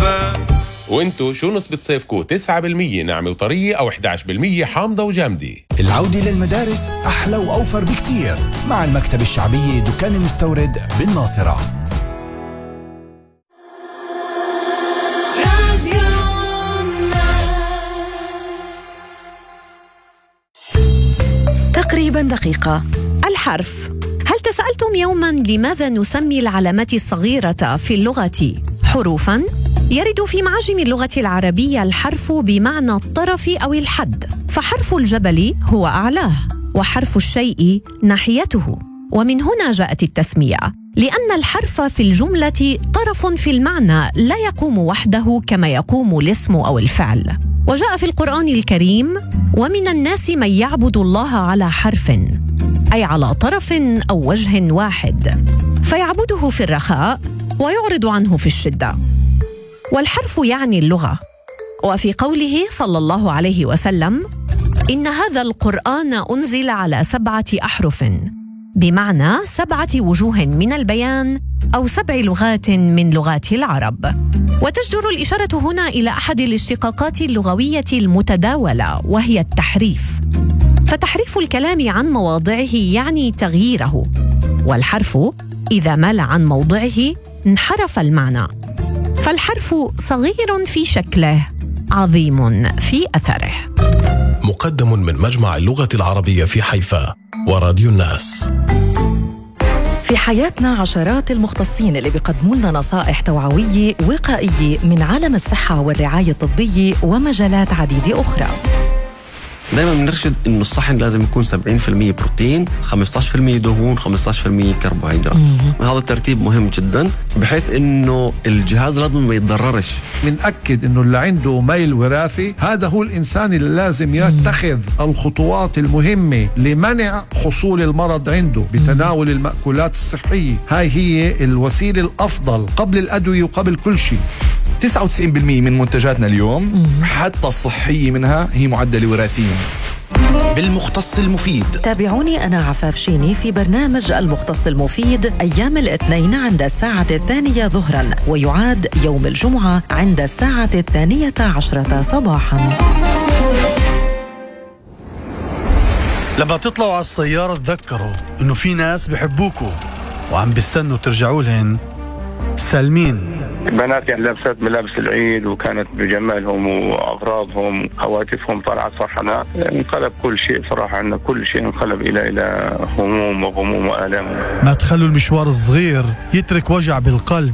وانتو شو نسبة صيفكو؟ 9% ناعمة وطرية أو 11% حامضة وجامدة؟ العودة للمدارس أحلى وأوفر بكتير مع المكتبة الشعبية دكان المستورد بالناصرة. تقريبا دقيقة. الحرف. هل تسألتم يوما لماذا نسمي العلامات الصغيرة في اللغة حروفا؟ يرد في معاجم اللغة العربية الحرف بمعنى الطرف أو الحد، فحرف الجبل هو أعلاه، وحرف الشيء ناحيته، ومن هنا جاءت التسمية، لأن الحرف في الجملة طرف في المعنى لا يقوم وحده كما يقوم الاسم أو الفعل. وجاء في القرآن الكريم: ومن الناس من يعبد الله على حرف، أي على طرف أو وجه واحد، فيعبده في الرخاء ويعرض عنه في الشدة. والحرف يعني اللغة. وفي قوله صلى الله عليه وسلم: إن هذا القرآن أنزل على 7 أحرف، بمعنى 7 وجوه من البيان أو 7 لغات من لغات العرب. وتجدر الإشارة هنا إلى أحد الاشتقاقات اللغوية المتداولة، وهي التحريف. فتحريف الكلام عن مواضعه يعني تغييره، والحرف إذا مال عن موضعه انحرف المعنى. فالحرف صغير في شكله، عظيم في أثره. مقدم من مجمع اللغة العربية في حيفا وراديو الناس. في حياتنا عشرات المختصين اللي بيقدموا لنا نصائح توعوية وقائية من عالم الصحة والرعاية الطبية ومجالات عديدة أخرى. دايما بنرشد انه الصحن لازم يكون 70% بروتين، 15% دهون، 15% كربوهيدرات. هذا الترتيب مهم جدا بحيث انه الجهاز الهضمي ما يتضررش. بنأكد انه اللي عنده ميل وراثي هذا هو الانسان اللي لازم يتخذ الخطوات المهمة لمنع حصول المرض عنده بتناول المأكولات الصحية. هاي هي الوسيلة الافضل قبل الادوية وقبل كل شيء. 99% من منتجاتنا اليوم حتى الصحية منها هي معدلة وراثيا. بالمختص المفيد. تابعوني أنا عفاف شيني في برنامج المختص المفيد أيام الاثنين عند 2:00 ظهرا، ويعاد يوم الجمعة عند 2:12 صباحا. لما تطلعوا على السيارة تذكروا إنه في ناس بيحبوكوا وعم بيستنوا ترجعوا لهن سالمين. بنات يعني لابسات ملابس العيد وكانت بجمالهم واغراضهم هواتفهم طلعت فرحانات. انقلب كل شيء صراحه، عندنا كل شيء انقلب الى هموم وغموم والام. ما تخلوا المشوار الصغير يترك وجع بالقلب.